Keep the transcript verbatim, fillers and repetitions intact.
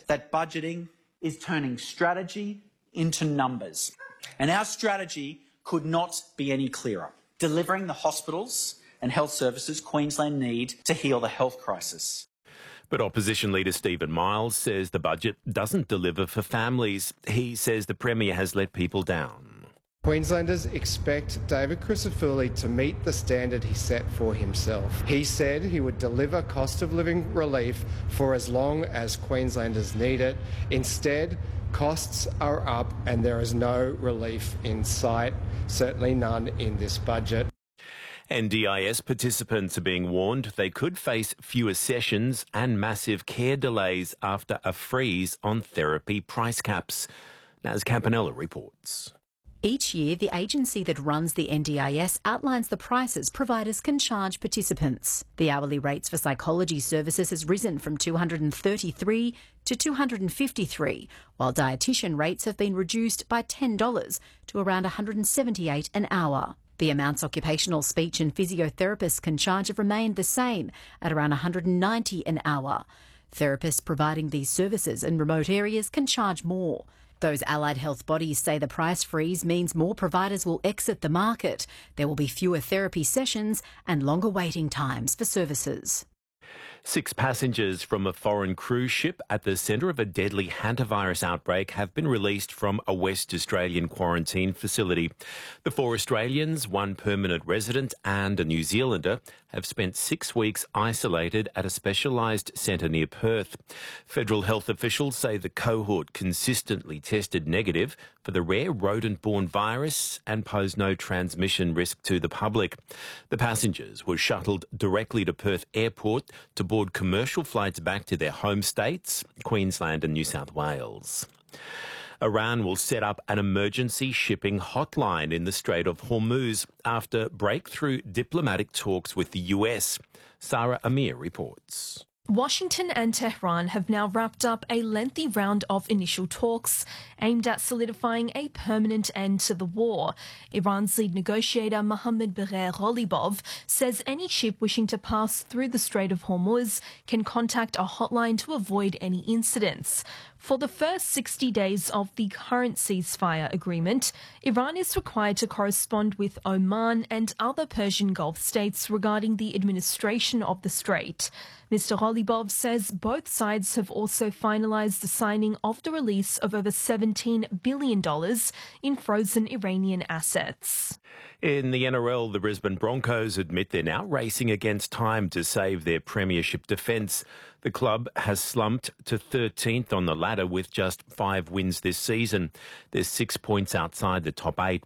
that budgeting is turning strategy into numbers. And our strategy could not be any clearer. Delivering the hospitals and health services Queensland need to heal the health crisis. But opposition leader Stephen Miles says the budget doesn't deliver for families. He says the Premier has let people down. Queenslanders expect David Crisafulli to meet the standard he set for himself. He said he would deliver cost of living relief for as long as Queenslanders need it. Instead, costs are up and there is no relief in sight, certainly none in this budget. N D I S participants are being warned they could face fewer sessions and massive care delays after a freeze on therapy price caps. Naz Campanella reports. Each year, the agency that runs the N D I S outlines the prices providers can charge participants. The hourly rates for psychology services has risen from two hundred thirty-three dollars to two hundred fifty-three dollars, while dietitian rates have been reduced by ten dollars to around one hundred seventy-eight dollars an hour. The amounts occupational speech and physiotherapists can charge have remained the same at around one hundred ninety dollars an hour. Therapists providing these services in remote areas can charge more. Those allied health bodies say the price freeze means more providers will exit the market. There will be fewer therapy sessions and longer waiting times for services. Six passengers from a foreign cruise ship at the centre of a deadly hantavirus outbreak have been released from a West Australian quarantine facility. The four Australians, one permanent resident and a New Zealander, have spent six weeks isolated at a specialised centre near Perth. Federal health officials say the cohort consistently tested negative for the rare rodent-borne virus and posed no transmission risk to the public. The passengers were shuttled directly to Perth Airport to board commercial flights back to their home states, Queensland and New South Wales. Iran will set up an emergency shipping hotline in the Strait of Hormuz after breakthrough diplomatic talks with the U S. Sarah Amir reports. Washington and Tehran have now wrapped up a lengthy round of initial talks aimed at solidifying a permanent end to the war. Iran's lead negotiator Mohammad Bagher Ghalibaf says any ship wishing to pass through the Strait of Hormuz can contact a hotline to avoid any incidents. For the first sixty days of the current ceasefire agreement, Iran is required to correspond with Oman and other Persian Gulf states regarding the administration of the strait. Mister Ghalibaf says both sides have also finalised the signing of the release of over seventeen billion dollars in frozen Iranian assets. In the N R L, the Brisbane Broncos admit they're now racing against time to save their premiership defence. The club has slumped to thirteenth on the ladder with just five wins this season. They're six points outside the top eight